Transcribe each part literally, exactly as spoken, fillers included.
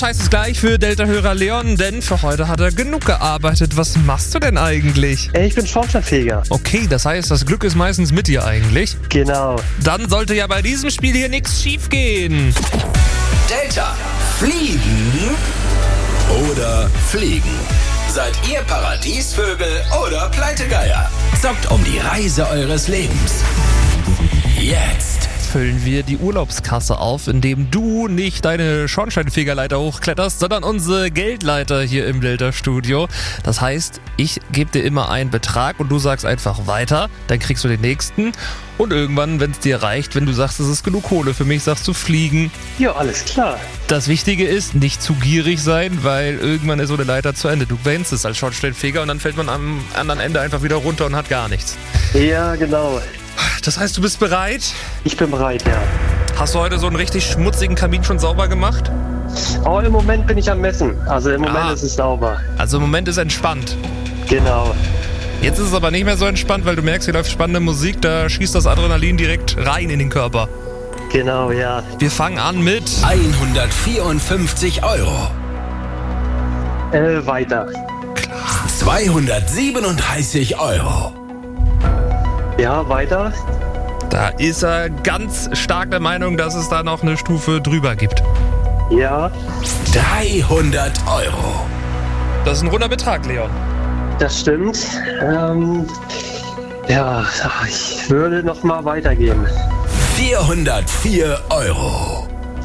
Heißt es gleich für Delta-Hörer Leon, denn für heute hat er genug gearbeitet. Was machst du denn eigentlich? Ich bin Schornsteinfeger. Okay, das heißt, das Glück ist meistens mit dir eigentlich. Genau. Dann sollte ja bei diesem Spiel hier nichts schief gehen. Delta fliegen oder fliegen? Seid ihr Paradiesvögel oder Pleitegeier? Zockt um die Reise eures Lebens. Jetzt Füllen wir die Urlaubskasse auf, indem du nicht deine Schornsteinfegerleiter hochkletterst, sondern unsere Geldleiter hier im Delta-Studio. Das heißt, ich gebe dir immer einen Betrag und du sagst einfach weiter, dann kriegst du den nächsten und irgendwann, wenn es dir reicht, wenn du sagst, es ist genug Kohle für mich, sagst du fliegen. Ja, alles klar. Das Wichtige ist, nicht zu gierig sein, weil irgendwann ist so eine Leiter zu Ende. Du wähnst es als Schornsteinfeger und dann fällt man am anderen Ende einfach wieder runter und hat gar nichts. Ja, genau. Das heißt, du bist bereit? Ich bin bereit, ja. Hast du heute so einen richtig schmutzigen Kamin schon sauber gemacht? Oh, im Moment bin ich am Messen. Also im Moment Ah. ist es sauber. Also im Moment ist entspannt. Genau. Jetzt ist es aber nicht mehr so entspannt, weil du merkst, hier läuft spannende Musik, da schießt das Adrenalin direkt rein in den Körper. Genau, ja. Wir fangen an mit hundertvierundfünfzig Euro, Äh, weiter. zweihundertsiebenunddreißig Euro, Ja, weiter. Da ist er ganz stark der Meinung, dass es da noch eine Stufe drüber gibt. Ja, dreihundert Euro, Das ist ein runder Betrag, Leon. das stimmt. Ähm, ja, ich würde noch mal weitergehen. vierhundertvier Euro,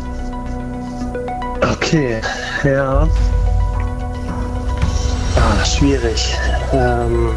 Okay, ja. Ah, schwierig. Ähm,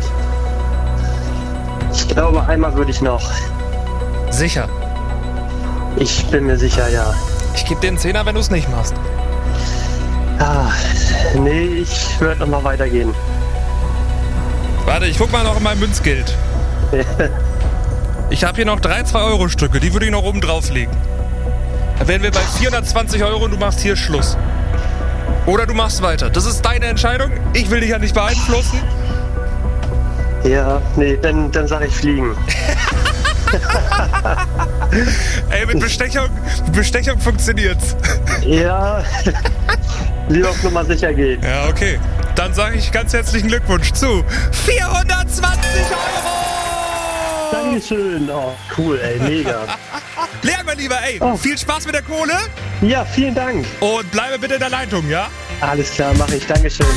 ich glaube, einmal würde ich noch. Sicher. Ich bin mir sicher, ja. Ich gebe dir einen Zehner, wenn du es nicht machst. Ah, nee, ich würde noch mal weitergehen. Warte, ich guck mal noch in mein Münzgeld. Ich habe hier noch drei zwei Euro Stücke, die würde ich noch oben drauflegen. Da wären wir bei vierhundertzwanzig Euro und du machst hier Schluss. Oder du machst weiter. Das ist deine Entscheidung. Ich will dich ja nicht beeinflussen. Ja, nee, dann, dann sage ich fliegen. Ey, mit Bestechung, mit Bestechung funktioniert's. Ja, lieber auf Nummer sicher gehen. Ja, okay. Dann sage ich ganz herzlichen Glückwunsch zu vierhundertzwanzig Euro! Dankeschön. Oh, cool, ey, mega. Leon, mein Lieber, ey, Oh. viel Spaß mit der Kohle Ja, vielen Dank. und bleibe bitte in der Leitung, ja? Alles klar, mache ich. Dankeschön.